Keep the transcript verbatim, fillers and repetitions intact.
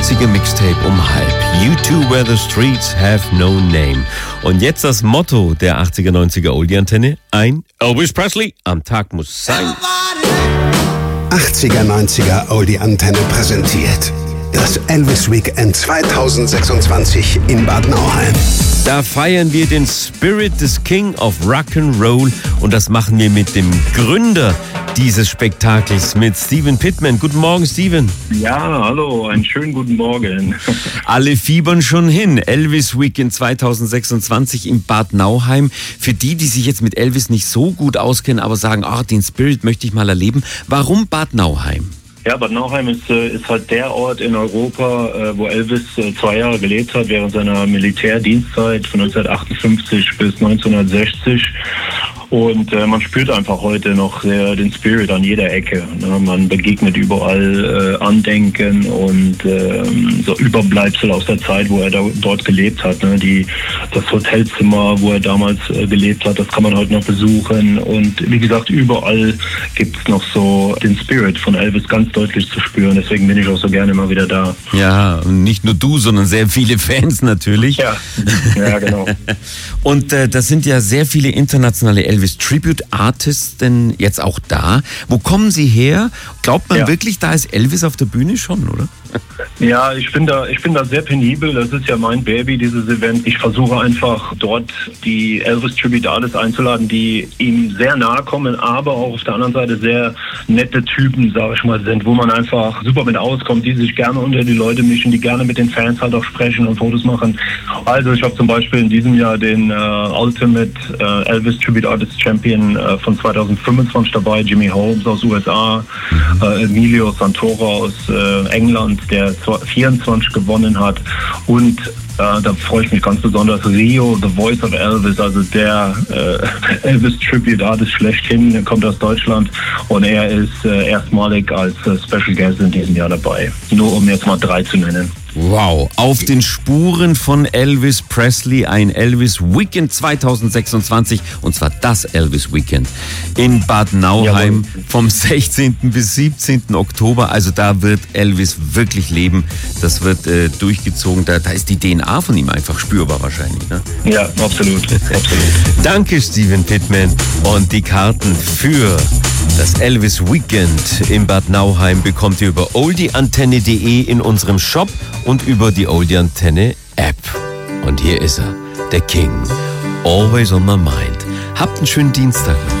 achtziger Mixtape um halb. You two where the streets have no name. Und jetzt das Motto der achtziger, neunziger Oldie-Antenne. Ein Elvis Presley am Tag muss sein. achtziger, neunziger Oldie-Antenne präsentiert das Elvis Weekend zweitausendsechsundzwanzig in Bad Nauheim. Da feiern wir den Spirit des King of Rock'n'Roll und das machen wir mit dem Gründer dieses Spektakels, mit Stephen Pittman. Guten Morgen, Stephen. Ja, hallo, einen schönen guten Morgen. Alle fiebern schon hin. Elvis Weekend zweitausendsechsundzwanzig in Bad Nauheim. Für die, die sich jetzt mit Elvis nicht so gut auskennen, aber sagen, ah, den Spirit möchte ich mal erleben. Warum Bad Nauheim? Ja, Bad Nauheim ist, ist halt der Ort in Europa, wo Elvis zwei Jahre gelebt hat, während seiner Militärdienstzeit von neunzehnhundertachtundfünfzig bis neunzehnhundertsechzig. Und äh, man spürt einfach heute noch sehr den Spirit an jeder Ecke. Ne? Man begegnet überall äh, Andenken und äh, so Überbleibsel aus der Zeit, wo er da, dort gelebt hat. Ne? Die, das Hotelzimmer, wo er damals äh, gelebt hat, das kann man heute noch besuchen. Und wie gesagt, überall gibt es noch so den Spirit von Elvis ganz deutlich zu spüren. Deswegen bin ich auch so gerne mal wieder da. Ja, und nicht nur du, sondern sehr viele Fans natürlich. Ja, ja genau. Und äh, das sind ja sehr viele internationale Elvis Tribute Artists denn jetzt auch da. Wo kommen sie her? Glaubt man ja. wirklich, da ist Elvis auf der Bühne schon, oder? Ja, ich bin da, ich bin da sehr penibel. Das ist ja mein Baby, dieses Event. Ich versuche einfach dort die Elvis Tribute Artists einzuladen, die ihm sehr nahe kommen, aber auch auf der anderen Seite sehr nette Typen, sage ich mal, sind, wo man einfach super mit auskommt, die sich gerne unter die Leute mischen, die gerne mit den Fans halt auch sprechen und Fotos machen. Also ich habe zum Beispiel in diesem Jahr den äh, Ultimate äh, Elvis Tribute Artist Champion äh, von zweitausendfünfundzwanzig dabei, Jimmy Holmes aus U S A, äh, Emilio Santoro aus äh, England, der vierundzwanzig gewonnen hat, und äh, da freue ich mich ganz besonders, Rio, The Voice of Elvis, also der äh, Elvis Tribute Artist schlechthin, der kommt aus Deutschland und er ist äh, erstmalig als äh, Special Guest in diesem Jahr dabei. Nur um jetzt mal drei zu nennen. Wow, auf den Spuren von Elvis Presley, ein Elvis Weekend zweitausendsechsundzwanzig, und zwar das Elvis Weekend in Bad Nauheim. Jawohl. Vom sechzehnten bis siebzehnten Oktober. Also da wird Elvis wirklich leben. Das wird äh, durchgezogen. Da, da ist die D N A von ihm einfach spürbar wahrscheinlich. Ne? Ja, absolut. absolut. Danke, Stephen Pittman. Und die Karten für das Elvis Weekend in Bad Nauheim bekommt ihr über oldie antenne punkt de in unserem Shop und über die Oldie Antenne App. Und hier ist er, der King. Always on my mind. Habt einen schönen Dienstag.